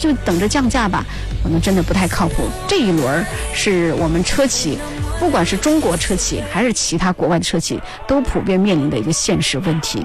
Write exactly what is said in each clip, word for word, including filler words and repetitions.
就等着降价吧，可能真的不太靠谱。这一轮是我们车企，不管是中国车企还是其他国外的车企，都普遍面临的一个现实问题。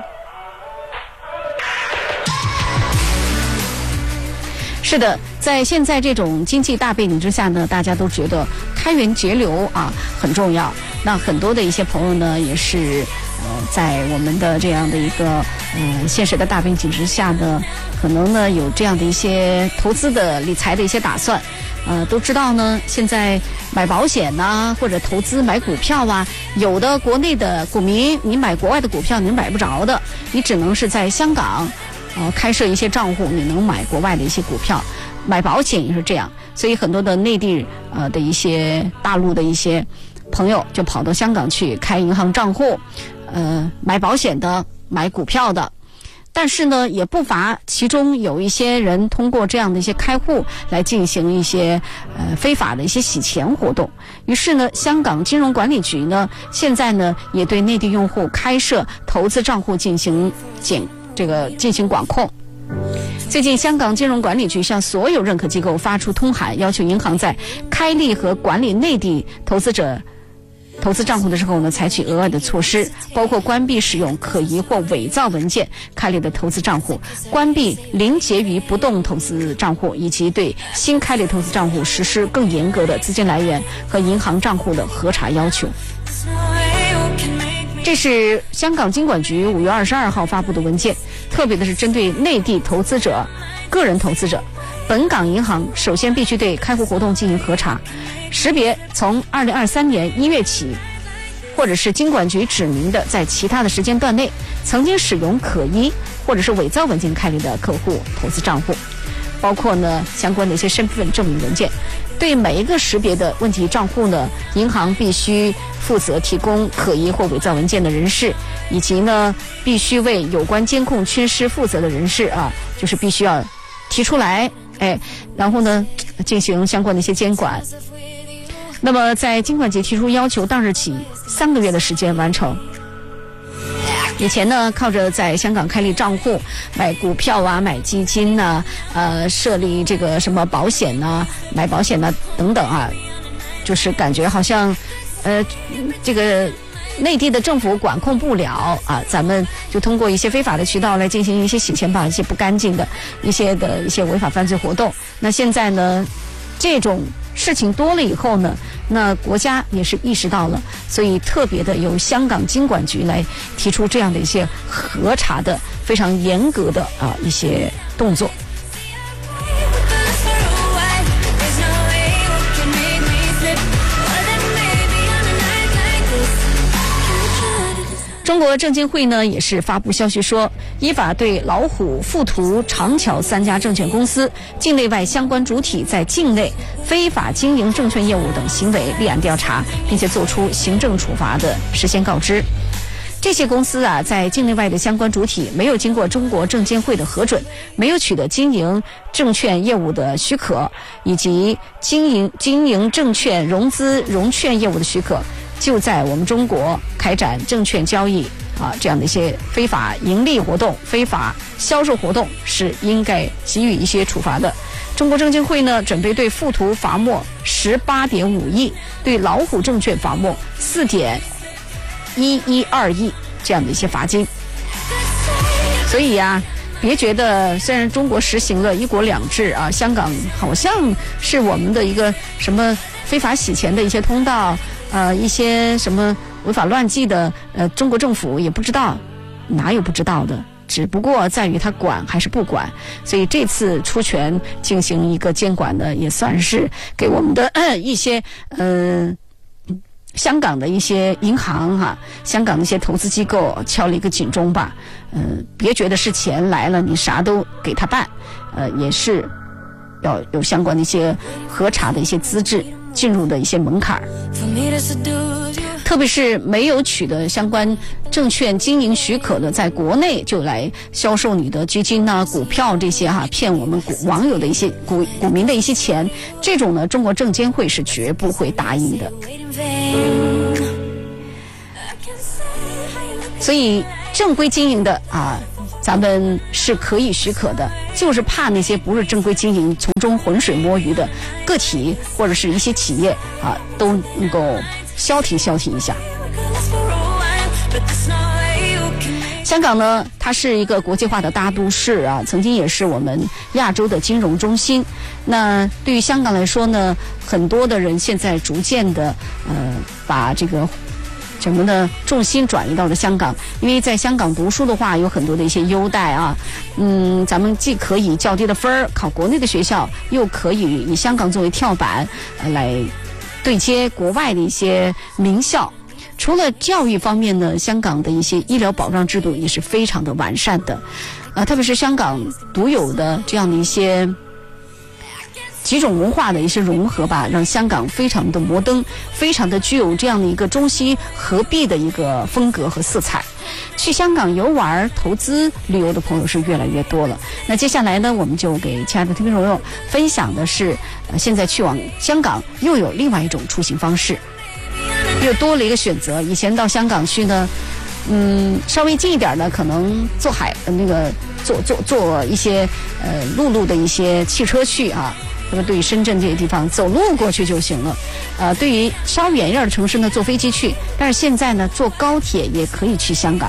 是的，在现在这种经济大背景之下呢，大家都觉得开源节流啊很重要。那很多的一些朋友呢，也是呃在我们的这样的一个呃现实的大背景之下呢，可能呢有这样的一些投资的理财的一些打算。呃，都知道呢，现在买保险呐、啊，或者投资买股票啊，有的国内的股民，你买国外的股票你买不着的，你只能是在香港。呃，开设一些账户，你能买国外的一些股票，买保险也是这样。所以很多的内地呃的一些大陆的一些朋友就跑到香港去开银行账户，呃，买保险的，买股票的。但是呢，也不乏其中有一些人通过这样的一些开户来进行一些呃非法的一些洗钱活动。于是呢，香港金融管理局呢，现在呢也对内地用户开设投资账户进行检。这个进行管控。最近，香港金融管理局向所有认可机构发出通函，要求银行在开立和管理内地投资者投资账户的时候呢，采取额外的措施，包括关闭使用可疑或伪造文件开立的投资账户，关闭零结余不动投资账户，以及对新开立投资账户实施更严格的资金来源和银行账户的核查要求。这是香港金管局五月二十二号发布的文件，特别的是针对内地投资者、个人投资者，本港银行首先必须对开户活动进行核查，识别从二零二三年一月起，或者是金管局指明的在其他的时间段内曾经使用可疑或者是伪造文件开立的客户投资账户，包括呢相关的一些身份证明文件。对每一个识别的问题账户呢，银行必须负责提供可疑或伪造文件的人士，以及呢必须为有关监控缺失负责的人士啊，就是必须要提出来，哎，然后呢进行相关的一些监管。那么在金管局提出要求当日起三个月的时间完成。以前呢，靠着在香港开立账户、买股票啊、买基金呐、啊、呃，设立这个什么保险呐、啊、买保险呐、啊、等等啊，就是感觉好像，呃，这个内地的政府管控不了啊，咱们就通过一些非法的渠道来进行一些洗钱吧，一些不干净的一些的一些违法犯罪活动。那现在呢，这种事情多了以后呢，那国家也是意识到了，所以特别的由香港金管局来提出这样的一些核查的非常严格的啊一些动作。中国证监会呢也是发布消息说，依法对老虎、富途、长桥三家证券公司境内外相关主体在境内非法经营证券业务等行为立案调查，并且作出行政处罚的事先告知。这些公司啊，在境内外的相关主体没有经过中国证监会的核准，没有取得经营证券业务的许可，以及经营经营证券融资融券业务的许可，就在我们中国开展证券交易啊，这样的一些非法盈利活动、非法销售活动是应该给予一些处罚的。中国证监会呢，准备对富途罚没十八点五亿，对老虎证券罚没四点一一二亿这样的一些罚金。所以呀、啊，别觉得虽然中国实行了一国两制啊，香港好像是我们的一个什么非法洗钱的一些通道。呃，一些什么违法乱纪的，呃，中国政府也不知道，哪有不知道的？只不过在于他管还是不管。所以这次出拳进行一个监管呢，也算是给我们的、呃、一些呃香港的一些银行哈、啊，香港的一些投资机构敲了一个警钟吧。呃，别觉得是钱来了你啥都给他办，呃，也是要有相关的一些核查的一些资质。进入的一些门槛，特别是没有取得相关证券经营许可的，在国内就来销售你的基金啊、股票这些哈、啊，骗我们股网友的一些股股民的一些钱，这种呢，中国证监会是绝不会答应的。所以正规经营的啊， 咱们是可以许可的，就是怕那些不是正规经营、从中浑水摸鱼的个体或者是一些企业啊，都能够消停消停一下。香港呢，它是一个国际化的大都市啊，曾经也是我们亚洲的金融中心。那对于香港来说呢，很多的人现在逐渐的呃把这个整个的重心转移到了香港，因为在香港读书的话，有很多的一些优待啊，嗯，咱们既可以较低的分儿考国内的学校，又可以以香港作为跳板，呃，来对接国外的一些名校。除了教育方面呢，香港的一些医疗保障制度也是非常的完善的，呃，特别是香港独有的这样的一些几种文化的一些融合吧，让香港非常的摩登，非常的具有这样的一个中西合璧的一个风格和色彩。去香港游玩、投资、旅游的朋友是越来越多了。那接下来呢，我们就给亲爱的听众朋友分享的是，呃，现在去往香港又有另外一种出行方式，又多了一个选择。以前到香港去呢，嗯，稍微近一点的，可能坐海呃那个坐坐坐一些呃陆路的一些汽车去啊。那么对于深圳这些地方走路过去就行了，呃，对于稍远一点的城市呢，坐飞机去。但是现在呢，坐高铁也可以去香港。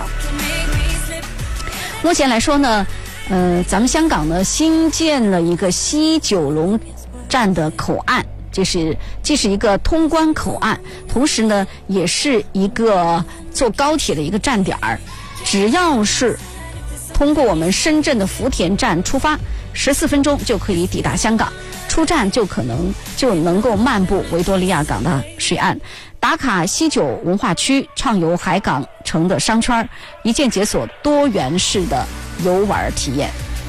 目前来说呢，呃，咱们香港呢新建了一个西九龙站的口岸，这是这是一个通关口岸，同时呢也是一个坐高铁的一个站点儿。只要是通过我们深圳的福田站出发，十四分钟就可以抵达香港。出站就可能就能够漫步维多利亚港的水岸，打卡西九文化区，畅游海港城的商圈，一键解锁多元式的游玩体验。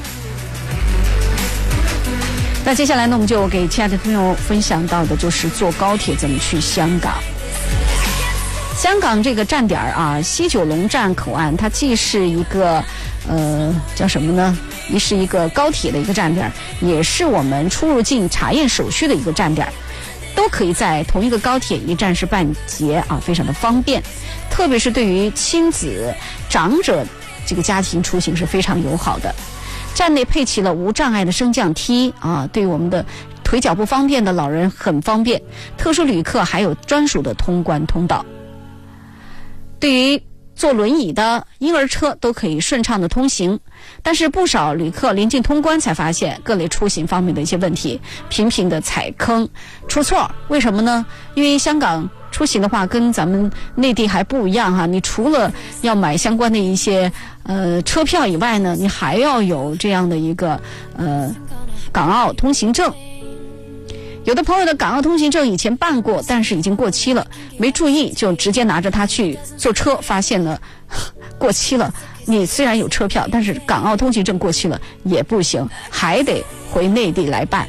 那接下来呢，我们就给亲爱的朋友分享到的就是坐高铁怎么去香港。香港这个站点啊，西九龙站口岸，它既是一个呃叫什么呢？也是一个高铁的一个站点，也是我们出入境查验手续的一个站点，都可以在同一个高铁一站式办结啊，非常的方便。特别是对于亲子、长者这个家庭出行是非常友好的。站内配齐了无障碍的升降梯啊，对于我们的腿脚不方便的老人很方便。特殊旅客还有专属的通关通道。对于坐轮椅的婴儿车都可以顺畅的通行，但是不少旅客临近通关才发现各类出行方面的一些问题，频频的踩坑出错。为什么呢？因为香港出行的话跟咱们内地还不一样哈，你除了要买相关的一些呃车票以外呢，你还要有这样的一个呃港澳通行证。有的朋友的港澳通行证以前办过，但是已经过期了，没注意就直接拿着它去坐车，发现了过期了。你虽然有车票，但是港澳通行证过期了也不行，还得回内地来办。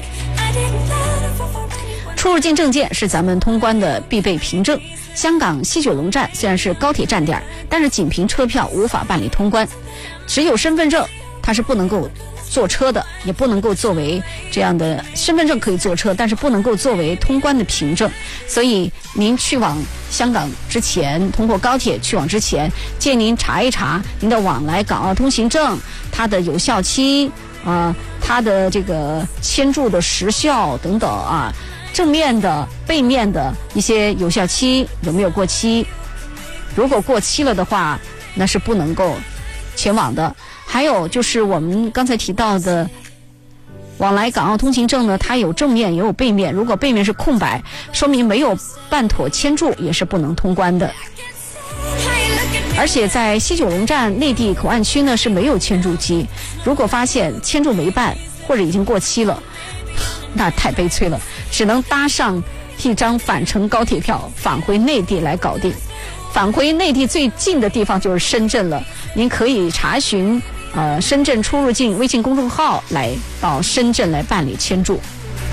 出入境证件是咱们通关的必备凭证。香港西九龙站虽然是高铁站点，但是仅凭车票无法办理通关，只有身份证它是不能够坐车的，也不能够作为这样的身份证可以坐车，但是不能够作为通关的凭证。所以您去往香港之前，通过高铁去往之前，建议您查一查您的往来港澳通行证它的有效期啊、呃，它的这个签注的时效等等啊，正面的背面的一些有效期有没有过期。如果过期了的话，那是不能够前往的。还有就是我们刚才提到的往来港澳通行证呢，它有正面也有背面，如果背面是空白，说明没有办妥签注，也是不能通关的。而且在西九龙站内地口岸区呢是没有签注机，如果发现签注没办或者已经过期了，那太悲催了，只能搭上一张返程高铁票返回内地来搞定。返回内地最近的地方就是深圳了，您可以查询呃深圳出入境微信公众号来到深圳来办理签注。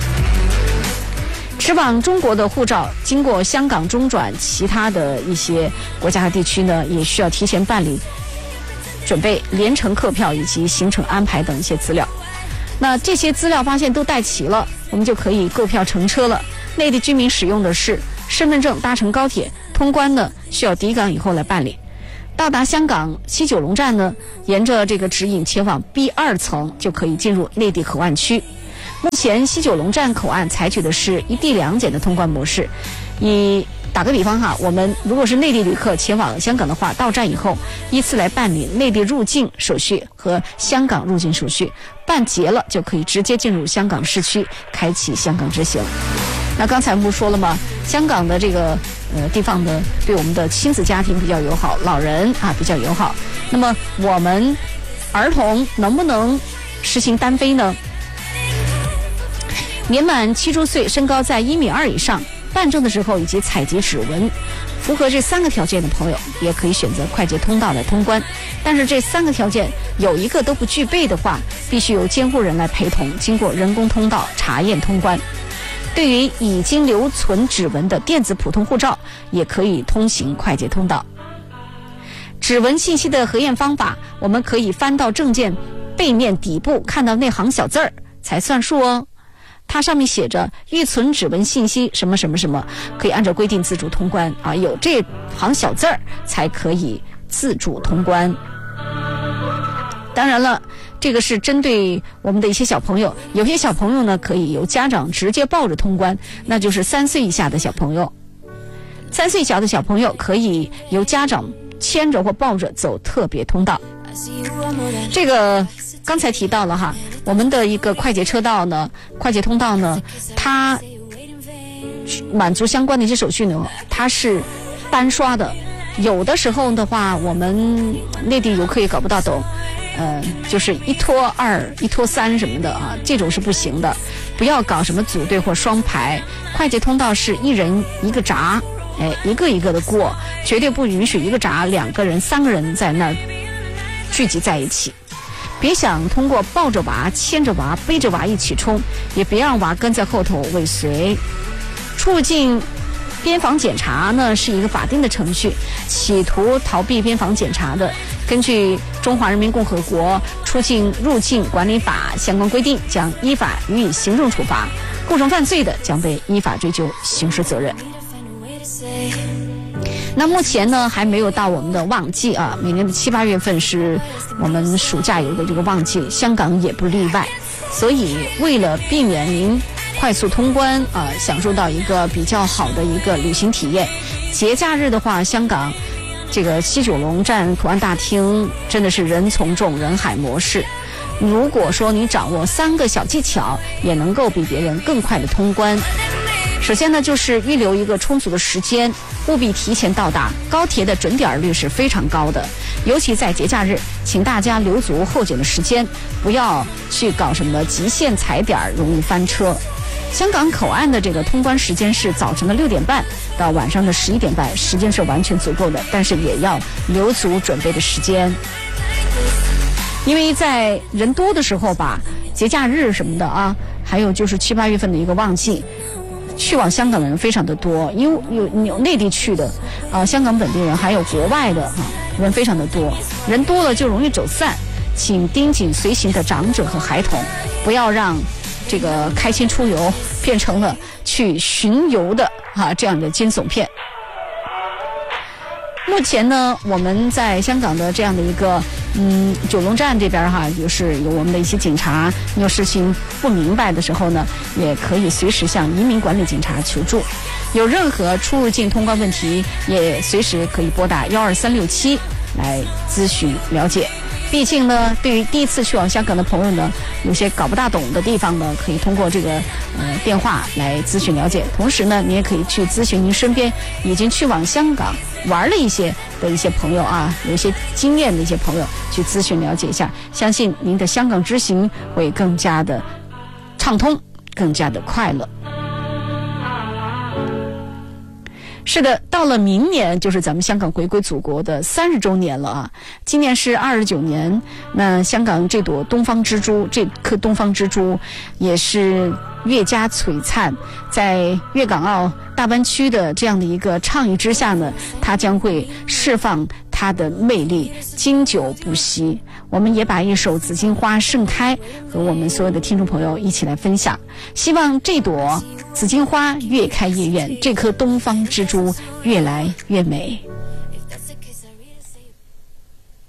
持往中国的护照经过香港中转其他的一些国家和地区呢，也需要提前办理准备联程客票以及行程安排等一些资料。那这些资料发现都带齐了，我们就可以购票乘车了。内地居民使用的是身份证搭乘高铁，通关呢需要抵港以后来办理。 到达香港西九龙站呢，沿着这个指引前往 B 二层就可以进入内地口岸区。目前西九龙站口岸采取的是一地两检的通关模式。以打个比方哈，我们如果是内地旅客前往香港的话，到站以后依次来办理内地入境手续和香港入境手续，办结了就可以直接进入香港市区，开启香港之行。那刚才不说了吗？香港的这个呃地方呢，对我们的亲子家庭比较友好，老人啊比较友好。那么我们儿童能不能实行单飞呢？年满七周岁，身高在一米二以上，办证的时候以及采集指纹，符合这三个条件的朋友，也可以选择快捷通道来通关。但是这三个条件有一个都不具备的话，必须由监护人来陪同，经过人工通道查验通关。对于已经留存指纹的电子普通护照，也可以通行快捷通道。指纹信息的核验方法，我们可以翻到证件背面底部看到那行小字儿才算数哦。它上面写着预存指纹信息什么什么什么，可以按照规定自主通关啊，有这行小字儿才可以自主通关。当然了，这个是针对我们的一些小朋友，有些小朋友呢可以由家长直接抱着通关，那就是三岁以下的小朋友。三岁以下的小朋友可以由家长牵着或抱着走特别通道。这个刚才提到了哈，我们的一个快捷车道呢，快捷通道呢，它满足相关的一些手续呢，它是单刷的。有的时候的话，我们内地游客也搞不大懂，呃，就是一拖二、一拖三什么的啊，这种是不行的。不要搞什么组队或双排，快捷通道是一人一个闸，哎，一个一个的过，绝对不允许一个闸两个人、三个人在那儿聚集在一起。别想通过抱着娃、牵着娃、背着娃一起冲，也别让娃跟在后头尾随。出入境边防检查呢是一个法定的程序，企图逃避边防检查的，根据《中华人民共和国出境入境管理法》相关规定，将依法予以行政处罚，构成犯罪的将被依法追究刑事责任。那目前呢还没有到我们的旺季啊，每年的七八月份是我们暑假有的这个旺季，香港也不例外。所以为了避免您快速通关啊、呃，享受到一个比较好的一个旅行体验，节假日的话，香港这个西九龙站口岸大厅真的是人从众人海模式。如果说你掌握三个小技巧，也能够比别人更快的通关。首先呢，就是预留一个充足的时间，务必提前到达。高铁的准点率是非常高的，尤其在节假日，请大家留足候检的时间，不要去搞什么极限踩点，容易翻车。香港口岸的这个通关时间是早晨的六点半到晚上的十一点半，时间是完全足够的，但是也要留足准备的时间。因为在人多的时候吧，节假日什么的啊，还有就是七八月份的一个旺季，去往香港的人非常的多，因为有有内地去的啊、呃，香港本地人还有国外的哈、啊、人非常的多，人多了就容易走散，请盯紧随行的长者和孩童，不要让这个开心出游变成了去巡游的啊这样的惊悚片。目前呢，我们在香港的这样的一个嗯九龙站这边哈，就是有我们的一些警察，你有事情不明白的时候呢，也可以随时向移民管理警察求助。有任何出入境通关问题，也随时可以拨打幺二三六七来咨询了解。毕竟呢，对于第一次去往香港的朋友呢，有些搞不大懂的地方呢，可以通过这个呃电话来咨询了解。同时呢，你也可以去咨询您身边已经去往香港玩了一些的一些朋友啊，有一些经验的一些朋友去咨询了解一下，相信您的香港之行会更加的畅通，更加的快乐。是的，到了明年就是咱们香港回归祖国的三十周年了啊！今年是二十九年，那香港这朵东方之珠，这颗东方之珠也是越加璀璨。在粤港澳大湾区的这样的一个倡议之下呢，它将会释放它的魅力，经久不息。我们也把一首《紫荆花盛开》和我们所有的听众朋友一起来分享，希望这朵紫荆花越开越远，这颗东方之珠越来越美。